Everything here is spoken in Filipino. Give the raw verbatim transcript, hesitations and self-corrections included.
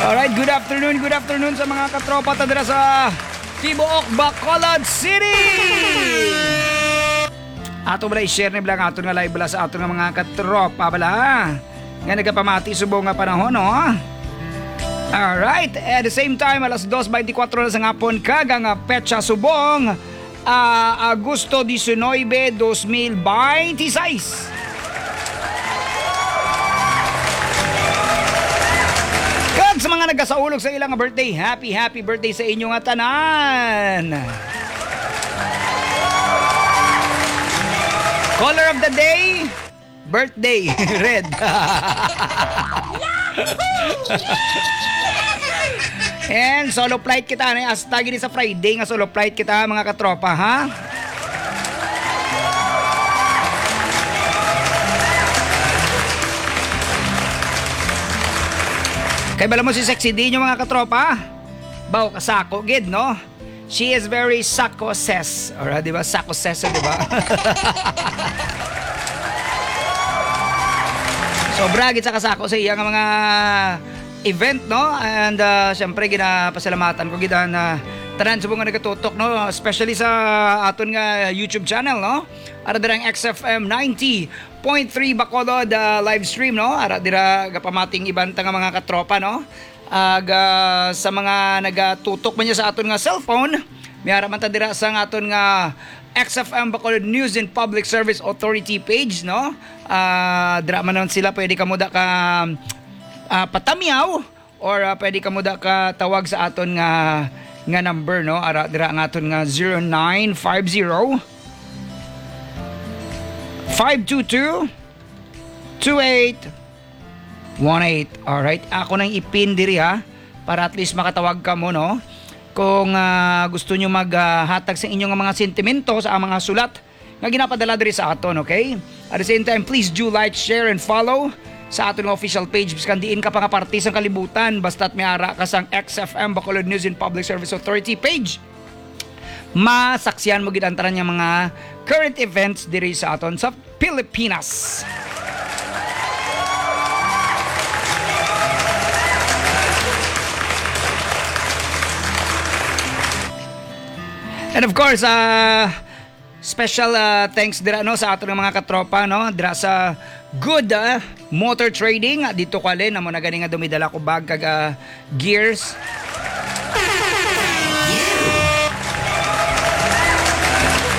Alright, good afternoon, good afternoon sa mga katropa tadira sa Tibuok, Bacolod City! Ato ba i-share ni Blang ato nga live bala sa ato nga mga katropa bala nga nagapamati subong nga panahon, no? Alright, at the same time, alas dos twenty-four na sa ngapon kaga nga petsa subong uh, Agosto nineteen, twenty twenty-six. Kag sa mga nagasaulog sa ilang birthday, happy happy birthday sa inyo nga tanan. Color of the day, birthday, red. And solo flight kita na hasta gini sa Friday nga solo flight kita mga katropa, ha? Kay bala mo si Sexy D nyo mga katropa? Baw kasako gid, no? She is very sako-ses. Alright, di ba? Sako-ses, di ba? Sobra gid sa kasako sa iya nga mga event, no? And uh, syempre ginapasalamatan ko gid na tanan subong nga nagatutok, no? Especially sa aton nga YouTube channel, no? Ara dirang X F M ninety point three Bacolod uh, live stream, no? Ara dira gapamating ibanta nga mga katropa, no? Aga sa mga nagatutok man niya sa aton nga cellphone, miara man ta dira sa aton nga X F M Bacolod News and Public Service Authority page, no? Uh, dira man naman sila pwede ka muda ka uh, patamyaw or uh, pwede ka muda ka tawag sa aton nga nga number, no? Ara dira ang aton nga zero nine five zero five two two two eight one eight. Alright, ako nang ipin diri, ha, para at least makatawag ka mo, no? Kung uh, gusto nyo maghatag uh, sa inyong mga sentimento sa mga sulat nga ginapadala diri sa aton, okay? At the same time, please do like, share, and follow sa aton official page. Biskan diin ka pa nga parte sa kalibutan basta't may ara ka sang X F M Bacolod News and Public Service Authority page. Masaksiyan mo gid ang tanan nga mga current events diri sa aton sa Pilipinas. And of course, uh, special uh, thanks dira, no, sa aton mga katropa, no, dira sa Good uh, Motor Trading dito ko alin amo na gani nga dumidala ko bag kag uh, gears